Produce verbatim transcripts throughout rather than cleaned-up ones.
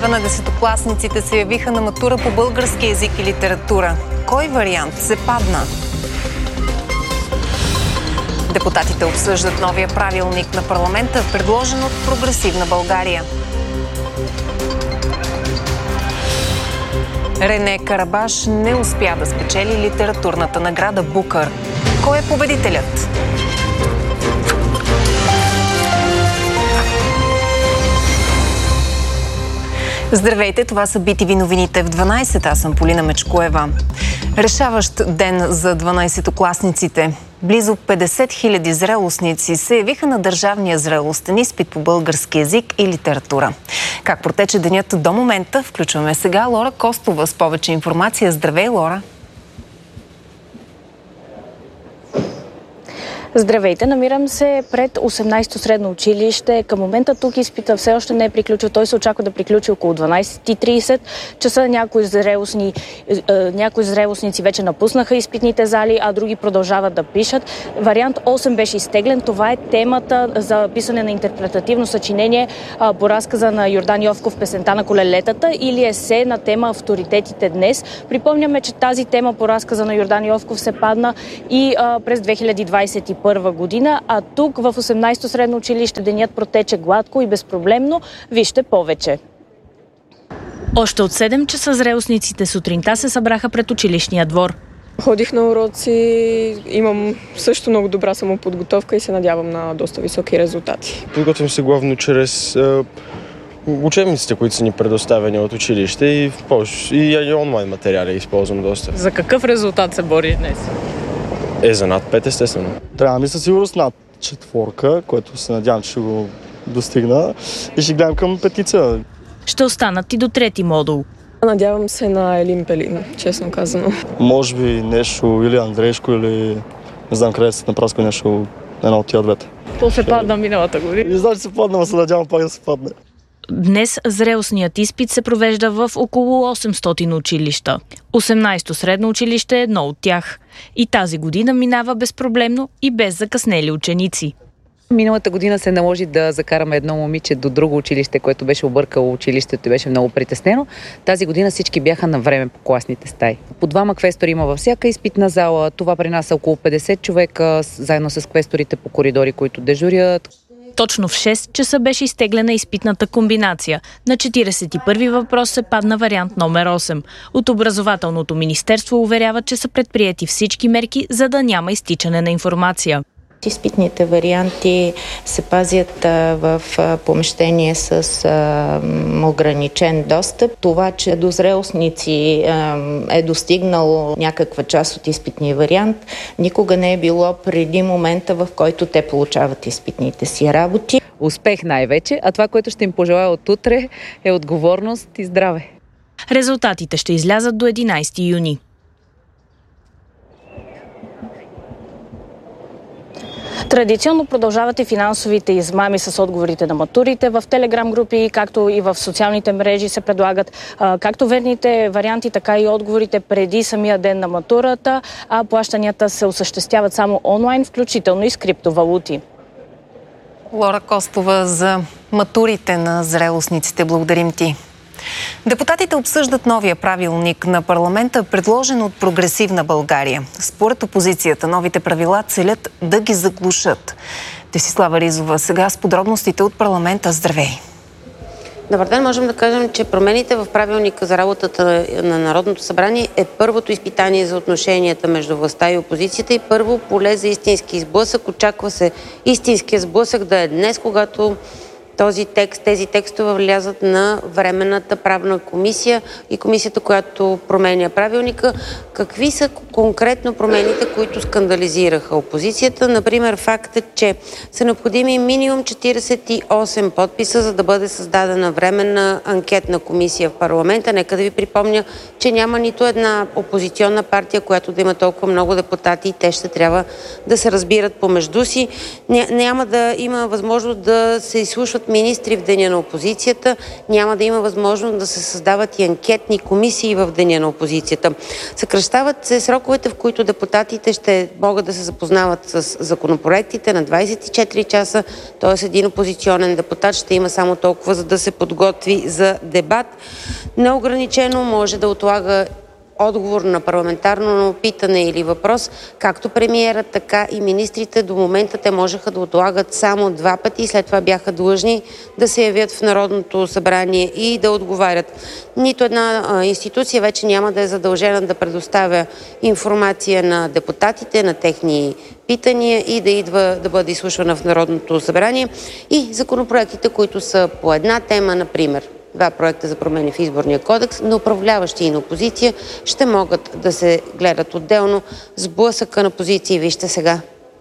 Половината на десетокласниците се явиха на матура по български език и литература. Кой вариант се падна? Депутатите обсъждат новия правилник на парламента, предложен от Прогресивна България. Рене Карабаш не успя да спечели литературната награда Букър. Кой е победителят? Здравейте, това са би ти ви новините в дванайсет. Аз съм Полина Мечкоева. Решаващ ден за дванайсетокласниците. Близо петдесет хиляди зрелостници се явиха на държавния зрелостен изпит по български език и литература. Как протече денят до момента, включваме сега Лора Костова с повече информация. Здравей, Лора! Здравейте, намирам се пред осемнайсето средно училище. Към момента тук изпита все още не е приключил. Той се очаква да приключи около дванайсет и трийсет часа. Някои зрелостни, някои зрелостници вече напуснаха изпитните зали, а други продължават да пишат. Вариант осем беше изтеглен. Това е темата за писане на интерпретативно съчинение по разказа на Йордан Йовков "Песента на колелетата" или есе на тема "Авторитетите днес". Припомняме, че тази тема по разказа на Йордан Йовков се падна и а, през две хиляди двайсет и първа година, а тук в осемнайсето средно училище денят протече гладко и безпроблемно. Вижте повече. Още от седем часа зрелостниците сутринта се събраха пред училищния двор. Ходих на уроци, имам също много добра самоподготовка и се надявам на доста високи резултати. Подготвям се главно чрез е, учебниците, които са ни предоставени от училище и, в пош... и онлайн материали използвам доста. За какъв резултат се бориш днес? Е, за над пет, естествено. Трябва ми със сигурност над четворка, което се надявам, че ще го достигна и ще гледам към петица. Ще останат и до трети модул. Надявам се на Елин Пелин, честно казано. Може би нещо или Андрейшко, или не знам къде се напраско нещо, едно от тия двете. То се падна миналата година. Не знам, че се падна, но се надявам пак да се падне. Днес зрелостният изпит се провежда в около осемстотин училища. осемнайсето средно училище е едно от тях. И тази година минава безпроблемно и без закъснели ученици. Миналата година се наложи да закараме едно момиче до друго училище, което беше объркало училището и беше много притеснено. Тази година всички бяха на време по класните стаи. По двама квестори има във всяка изпитна зала. Това при нас са около петдесет човека, заедно с квесторите по коридори, които дежурят. Точно в шест часа беше изтеглена изпитната комбинация. На четирийсет и първи въпрос се падна вариант номер осем. От образователното министерство уверяват, че са предприети всички мерки, за да няма изтичане на информация. Изпитните варианти се пазят а, в а, помещение с а, ограничен достъп. Това, че до зрелостници а, е достигнало някаква част от изпитния вариант, никога не е било преди момента, в който те получават изпитните си работи. Успех най-вече, а това, което ще им пожелая от утре, е отговорност и здраве. Резултатите ще излязат до единайсети юни. Традиционно продължават и финансовите измами с отговорите на матурите. В телеграм групи, както и в социалните мрежи се предлагат а, както верните варианти, така и отговорите преди самия ден на матурата, а плащанията се осъществяват само онлайн, включително и с криптовалути. Лора Костова за матурите на зрелостниците. Благодарим ти. Депутатите обсъждат новия правилник на парламента, предложен от Прогресивна България. Според опозицията, новите правила целят да ги заглушат. Десислава Ризова сега с подробностите от парламента. Здравей! Добър ден, можем да кажем, че промените в правилника за работата на Народното събрание е първото изпитание за отношенията между властта и опозицията и първо поле за истински сблъсък. Очаква се истинския сблъсък да е днес, когато този текст, тези текстове влязат на Временната правна комисия и комисията, която променя правилника. Какви са конкретно промените, които скандализираха опозицията? Например, фактът, че са необходими минимум четирийсет и осем подписа, за да бъде създадена временна анкетна комисия в парламента. Нека да ви припомня, че няма нито една опозиционна партия, която да има толкова много депутати и те ще трябва да се разбират помежду си. Няма да има възможност да се изслушват изслушват министри в деня на опозицията. Няма да има възможност да се създават и анкетни комисии в деня на опозицията. Съкращават се сроковете, в които депутатите ще могат да се запознават с законопроектите на двадесет и четири часа, т.е. един опозиционен депутат ще има само толкова, за да се подготви за дебат. Неограничено може да отлага отговор на парламентарно питане или въпрос, както премиерът, така и министрите. До момента те можеха да отлагат само два пъти, след това бяха длъжни да се явят в Народното събрание и да отговарят. Нито една а, институция вече няма да е задължена да предоставя информация на депутатите, на техни питания и да идва да бъде изслушвана в Народното събрание. И законопроектите, които са по една тема, например, два проекта за промени в изборния кодекс, на управляващи и на опозиция, ще могат да се гледат отделно. Сблъсъка на позиции вижте сега.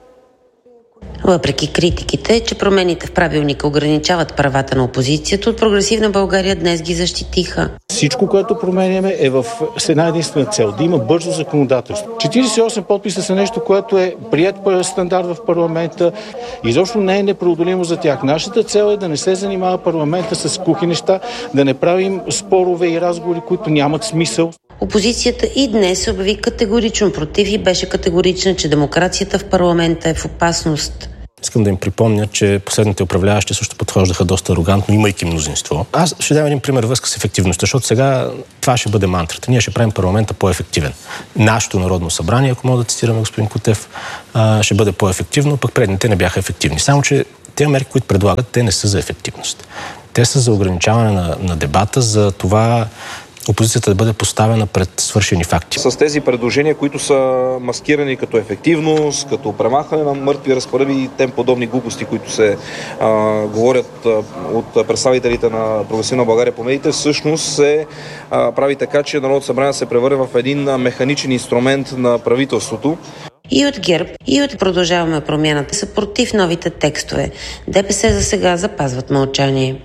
Въпреки критиките, че промените в правилника ограничават правата на опозицията, от Прогресивна България днес ги защитиха. Всичко, което променяме, е в с една единствена цел – да има бързо законодателство. четиридесет и осем подписа са нещо, което е прият стандарт в парламента. Изобщо не е непреодолимо за тях. Нашата цел е да не се занимава парламента с кухи неща, да не правим спорове и разговори, които нямат смисъл. Опозицията и днес се обяви категорично против и беше категорична, че демокрацията в парламента е в опасност. Искам да им припомня, че последните управляващи също подхождаха доста арогантно, имайки мнозинство. Аз ще дам един пример връзка с ефективността, защото сега това ще бъде мантрата. Ние ще правим парламента по-ефективен. Нашето Народно събрание, ако мога да цитираме господин Кутев, ще бъде по-ефективно, пък предните не бяха ефективни. Само че тези мерки, които предлагат, те не са за ефективност. Те са за ограничаване на, на дебата, за това опозицията да бъде поставена пред свършени факти. С тези предложения, които са маскирани като ефективност, като премахване на мъртви разпоредби и тем подобни глупости, които се а, говорят а, от представителите на Прогресивна България по медиите, всъщност се а, прави така, че Народното събрание се превърне в един механичен инструмент на правителството. И от ГЕРБ, и от Продължаваме промяната са против новите текстове. ДПС за сега запазват мълчание.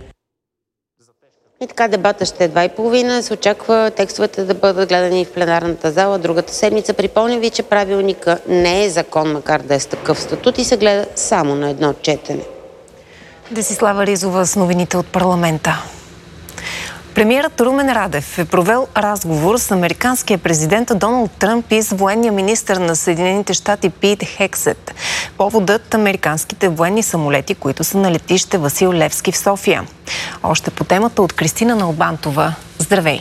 И така дебата ще е два и половина. Се очаква текстовете да бъдат гледани в пленарната зала другата седмица. Припомня ви, че правилника не е закон, макар да е с такъв статут и се гледа само на едно четене. Десислава Ризова с новините от парламента. Премиерът Румен Радев е провел разговор с американския президент Доналд Тръмп и с военния министър на Съединените щати Пит Хексет. Поводът – американските военни самолети, които са на летище Васил Левски в София. Още по темата от Кристина Налбантова. Здравей!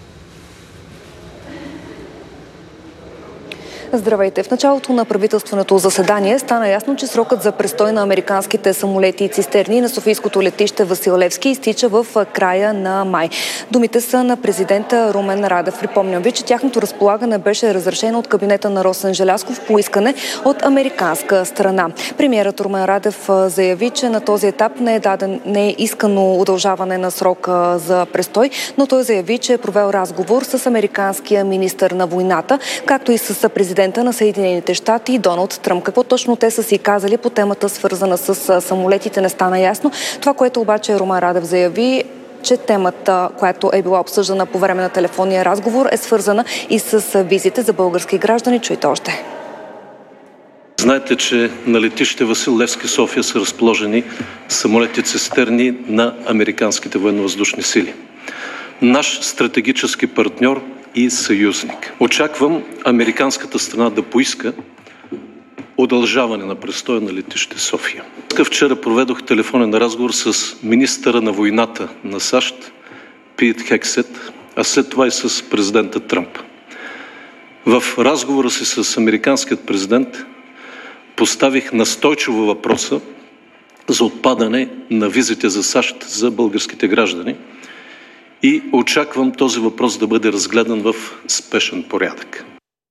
Здравейте! В началото на правителственото заседание стана ясно, че срокът за престой на американските самолети и цистерни на софийското летище Васил Левски изтича в края на май. Думите са на президента Румен Радев. Припомням ви, че тяхното разполагане беше разрешено от кабинета на Росен Желязков по искане от американска страна. Премиерът Румен Радев заяви, че на този етап не е даден, не е искано удължаване на срока за престой, но той заяви, че е провел разговор с американския министър на войната, както и с президента на Съединените щати и Доналд Тръмп. Какво точно те са си казали по темата, свързана с самолетите, не стана ясно. Това, което обаче Румен Радев заяви, че темата, която е била обсъждана по време на телефонния разговор, е свързана и с визите за български граждани. Чуйте още. Знаете, че на летище Васил Левски, София са разположени самолети цистерни на американските военновъздушни сили. Наш стратегически партньор и съюзник. Очаквам американската страна да поиска удължаване на престоя на летище София. Вчера проведох телефонен разговор с министъра на войната на САЩ Пит Хексет, а след това и с президента Тръмп. В разговора си с американският президент поставих настойчиво въпроса за отпадане на визите за САЩ за българските граждани и очаквам този въпрос да бъде разгледан в спешен порядък.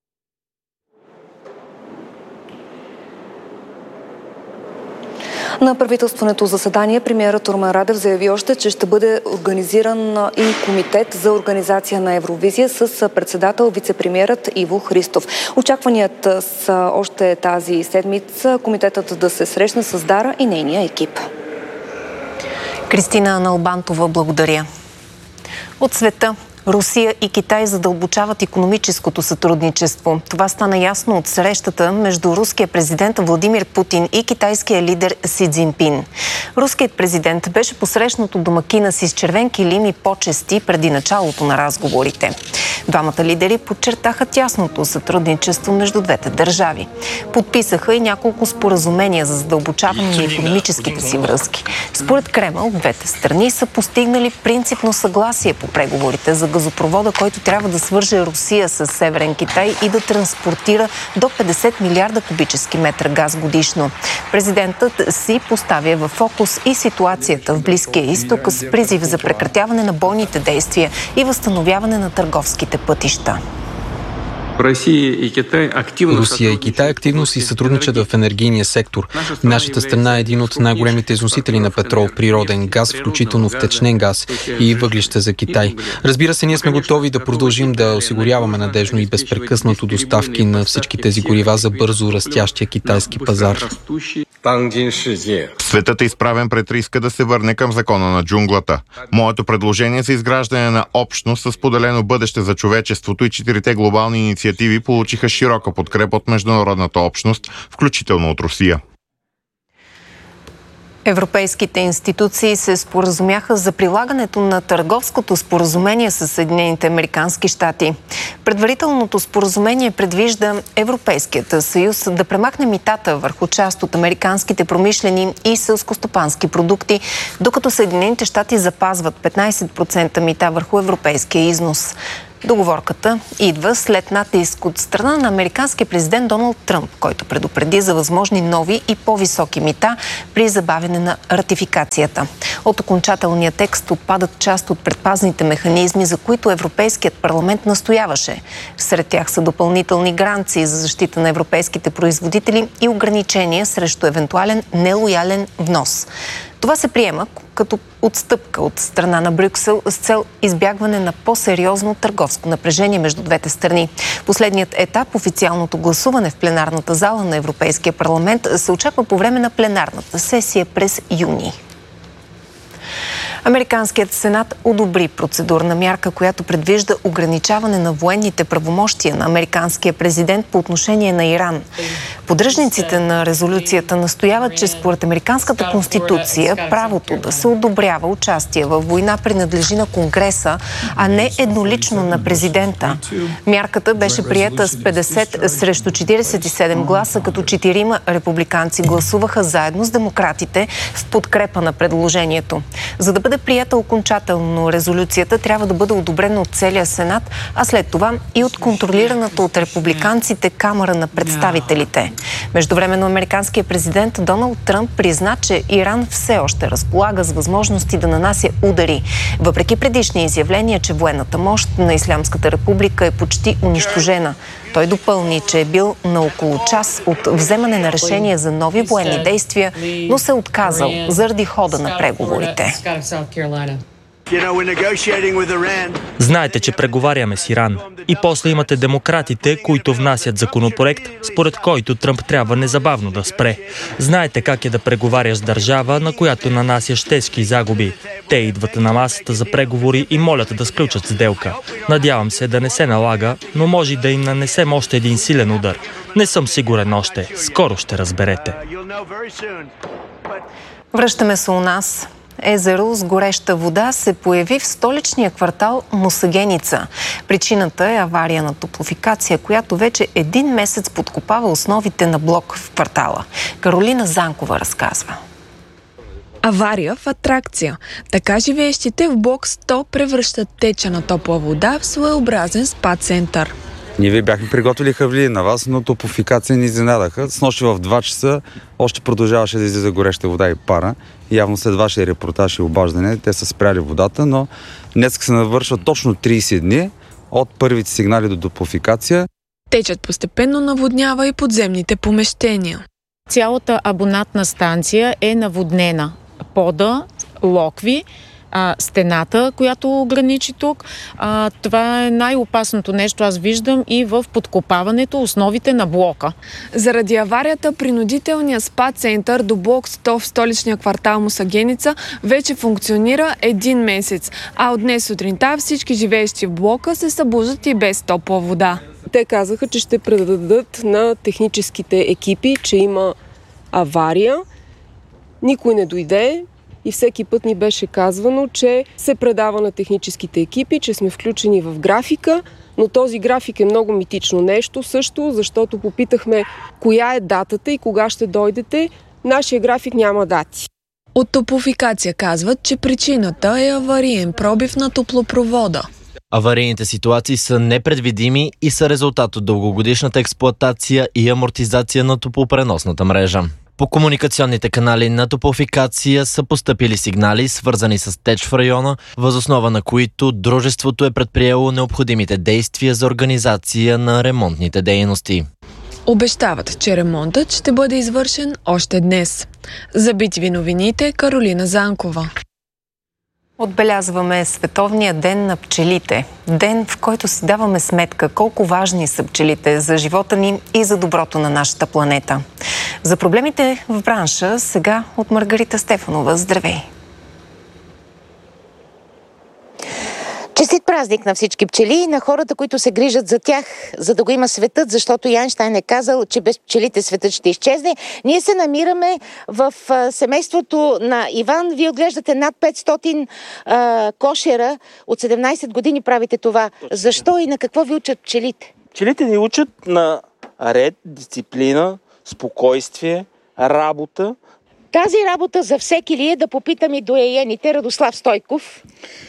На правителственото заседание премиерът Румен Радев заяви още, че ще бъде организиран и комитет за организация на Евровизия с председател вицепремиерът Иво Христов. Очакваният са още тази седмица комитетът да се срещне с Дара и нейния екип. Кристина Налбантова, благодаря. От света. Русия и Китай задълбочават икономическото сътрудничество. Това стана ясно от срещата между руския президент Владимир Путин и китайския лидер Си Цзинпин. Руският президент беше посрещнат от домакина си с червен килим и почести преди началото на разговорите. Двамата лидери подчертаха тясното сътрудничество между двете държави. Подписаха и няколко споразумения за задълбочаване на икономическите си връзки. Според Кремъл, двете страни са постигнали принципно съгласие по преговорите за газопровода, който трябва да свърже Русия с Северен Китай и да транспортира до петдесет милиарда кубически метра газ годишно. Президентът си поставя във фокус и ситуацията в Близкия изток с призив за прекратяване на бойните действия и възстановяване на търговските пътища. Русия и Китай активно си сътрудничат в енергийния сектор. Нашата страна е един от най-големите износители на петрол, природен газ, включително втечнен газ и въглища за Китай. Разбира се, ние сме готови да продължим да осигуряваме надежно и безпрекъснато доставки на всички тези горива за бързо растящия китайски пазар. Светът е изправен пред риска да се върне към закона на джунглата. Моето предложение за изграждане на общност с поделено бъдеще за човечеството и четирите глобални инициативи получиха широка подкрепа от международната общност, включително от Русия. Европейските институции се споразумяха за прилагането на търговското споразумение с Съединените американски щати. Предварителното споразумение предвижда Европейският съюз да премахне митата върху част от американските промишлени и селскостопански продукти, докато Съединените щати запазват петнайсет процента мита върху европейския износ. Договорката идва след натиск от страна на американския президент Доналд Тръмп, който предупреди за възможни нови и по-високи мита при забавяне на ратификацията. От окончателния текст отпадат част от предпазните механизми, за които Европейският парламент настояваше. Сред тях са допълнителни гаранции за защита на европейските производители и ограничения срещу евентуален нелоялен внос. Това се приема като отстъпка от страна на Брюксел с цел избягване на по-сериозно търговско напрежение между двете страни. Последният етап, официалното гласуване в пленарната зала на Европейския парламент, се очаква по време на пленарната сесия през юни. Американският сенат одобри процедурна мярка, която предвижда ограничаване на военните правомощия на американския президент по отношение на Иран. Поддръжниците на резолюцията настояват, че според американската конституция правото да се одобрява участие във война принадлежи на Конгреса, а не еднолично на президента. Мярката беше приета с петдесет срещу четирийсет и седем гласа, като четирима републиканци гласуваха заедно с демократите в подкрепа на предложението. За да бъде прията окончателно резолюцията, трябва да бъде одобрена от целия Сенат, а след това и от контролираната от републиканците Камара на представителите. Междувременно американският президент Доналд Тръмп призна, че Иран все още разполага с възможности да нанася удари. Въпреки предишни изявления, че военната мощ на Ислямската република е почти унищожена. Той допълни, че е бил на около час от вземане на решение за нови военни действия, но се е отказал заради хода на преговорите. Знаете, че преговаряме с Иран. И после имате демократите, които внасят законопроект, според който Тръмп трябва незабавно да спре. Знаете как е да преговаряш с държава, на която нанасяш тежки загуби. Те идват на масата за преговори и молят да сключат сделка. Надявам се да не се налага, но може да им нанесем още един силен удар. Не съм сигурен още. Скоро ще разберете. Връщаме се у нас. Езеро с гореща вода се появи в столичния квартал Мусагеница. Причината е авария на топлофикация, която вече един месец подкопава основите на блок в квартала. Каролина Занкова разказва. Авария в атракция. Така живеещите в блок сто превръщат теча на топла вода в своеобразен спа-център. Ние ви бяхме приготвили хавли на вас, но топлофикация ни изненадаха. Снощи в два часа още продължаваше да излиза гореща вода и пара. Явно след вашия репортаж и обаждане те са спряли водата, но днес се навършва точно трийсет дни от първите сигнали до топлофикация. Течът постепенно наводнява и подземните помещения. Цялата абонатна станция е наводнена. Пода, локви, а, стената, която граничи тук. А, това е най-опасното нещо, аз виждам, и в подкопаването основите на блока. Заради аварията, принудителният спа-център до блок сто в столичния квартал Мусагеница вече функционира един месец, а от днес сутринта всички живеещи в блока се събуждат и без топла вода. Те казаха, че ще предадат на техническите екипи, че има авария. Никой не дойде и всеки път ни беше казвано, че се предава на техническите екипи, че сме включени в графика, но този график е много митично нещо също, защото попитахме коя е датата и кога ще дойдете. Нашия график няма дати. От Топлофикация казват, че причината е авариен пробив на топлопровода. Аварийните ситуации са непредвидими и са резултат от дългогодишната експлоатация и амортизация на топлопреносната мрежа. По комуникационните канали на Топлофикация са постъпили сигнали, свързани с теч в района, въз основа на които дружеството е предприело необходимите действия за организация на ремонтните дейности. Обещават, че ремонтът ще бъде извършен още днес. За би ти ви новините, Каролина Занкова. Отбелязваме Световния ден на пчелите. Ден, в който си даваме сметка колко важни са пчелите за живота ни и за доброто на нашата планета. За проблемите в бранша сега от Маргарита Стефанова. Здравей! Честит празник на всички пчели и на хората, които се грижат за тях, за да го има светът, защото Айнщайн е казал, че без пчелите светът ще изчезне. Ние се намираме в а, семейството на Иван. Вие отглеждате над петстотин а, кошера. От седемнайсет години правите това. Защо и на какво ви учат пчелите? Пчелите ни учат на ред, дисциплина, спокойствие, работа. Тази работа за всеки ли е, да попитам и дояените? Радослав Стойков.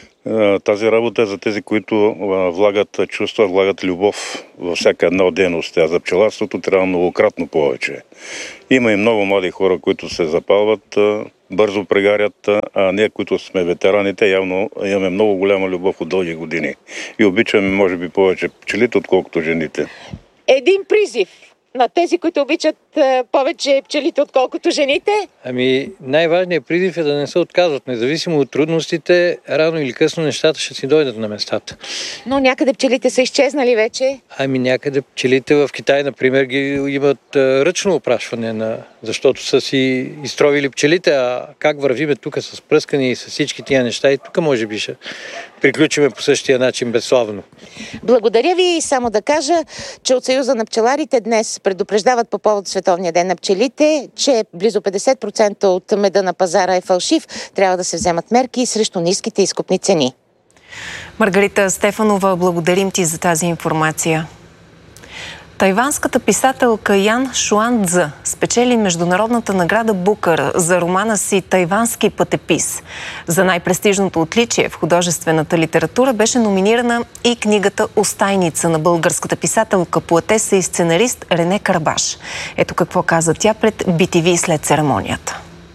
Тази работа е за тези, които влагат чувства, влагат любов във всяка една дейност. А за пчеларството трябва многократно повече. Има и много млади хора, които се запалват, бързо прегарят, а ние, които сме ветераните, явно имаме много голяма любов от дълги години. И обичаме, може би, повече пчелите, отколкото жените. Един призив на тези, които обичат е, повече пчелите, отколкото жените? Ами, най-важният призив е да не се отказват. Независимо от трудностите, рано или късно нещата ще си дойдат на местата. Но някъде пчелите са изчезнали вече? Ами някъде пчелите в Китай, например, ги имат а, ръчно опрашване, на... защото са си изтровили пчелите, а как вървиме тук с пръскани и с всички тия неща, и тук може би ще приключиме по същия начин безславно. Благодаря ви и само да кажа, че от Съюза на пчеларите днес предупреждават по повод Световния ден на пчелите, че близо петдесет процента от меда на пазара е фалшив. Трябва да се вземат мерки срещу ниските изкупни цени. Маргарита Стефанова, благодарим ти за тази информация. Тайванската писателка Ян Шуан-Дза спечели международната награда Букър за романа си «Тайвански пътепис». За най-престижното отличие в художествената литература беше номинирана и книгата «Остайница» на българската писателка, поетеса и сценарист Рене Карбаш. Ето какво каза тя пред би ти ви след церемонията.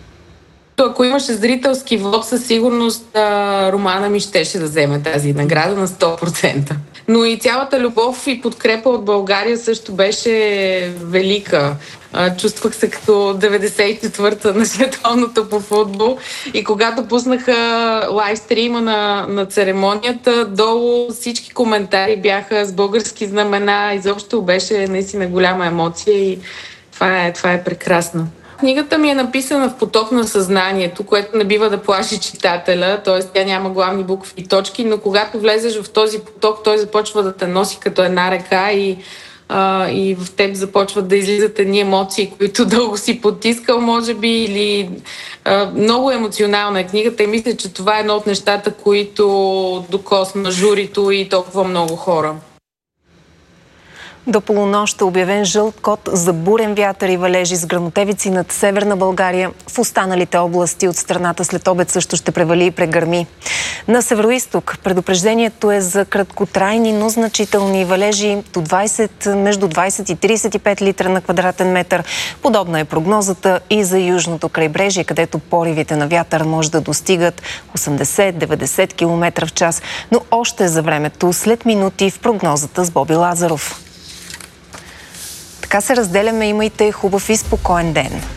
Ако имаше зрителски вод, със сигурност а, романа ми щеше да вземе тази награда на сто процента. Но и цялата любов и подкрепа от България също беше велика. А, чувствах се като деветдесет и четвърта на световното по футбол. И когато пуснаха лайвстрима на, на церемонията, долу всички коментари бяха с български знамена. Изобщо беше наистина голяма емоция и това е, това е прекрасно. Книгата ми е написана в поток на съзнанието, което не бива да плаши читателя, т.е. тя няма главни букви и точки, но когато влезеш в този поток, той започва да те носи като една река и, а, и в теб започват да излизат едни емоции, които дълго си потискал, може би, или а, много емоционална е книгата и мисля, че това е едно от нещата, които докосна журито и толкова много хора. До полунощ е обявен жълт код за бурен вятър и валежи с гръмотевици над Северна България. В останалите области от страната след обед също ще превали и прегърми. На североизток предупреждението е за краткотрайни, но значителни валежи до двайсет, между двайсет и трийсет и пет литра на квадратен метър. Подобна е прогнозата и за южното крайбрежие, където поривите на вятър може да достигат осемдесет до деветдесет километра в час. Но още за времето след минути в прогнозата с Боби Лазаров. Така се разделяме, имайте хубав и спокоен ден.